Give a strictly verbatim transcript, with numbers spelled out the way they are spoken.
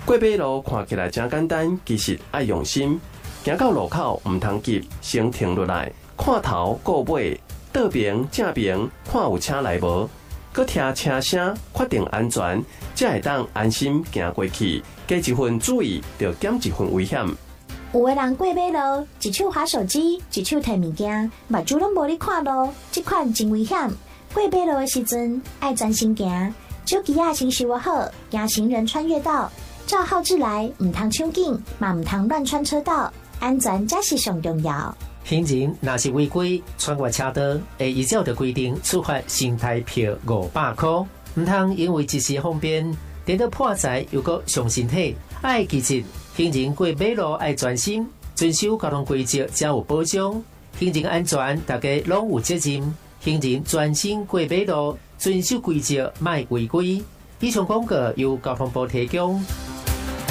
过马路看起来真简单，其实爱用心。行到路口唔通急，先停落来，看头顾尾，倒边正边看有车来无，搁听车声，确定安全，才会当安心行过去。加一份注意，就减一份危险。 有的人过马路，一手滑手机，一手摕物件，目睭拢无咧看路，这款真危险。过马路的时阵，爱专心行，手机啊先收好，行行人穿越道，照号志来，唔通抢紧，嘛唔通乱穿车道，安全才是上重要。 行人若是违规穿越车道，会依照着规定处罚新台票五百块。唔通因为一时方便，颠倒破财又搁伤身体。爱记住，行人过马路爱专心，遵守交通规则才有保障。行人安全，大家拢有责任。行人专心过马路，遵守规则，莫违规。以上广告由交通部提供。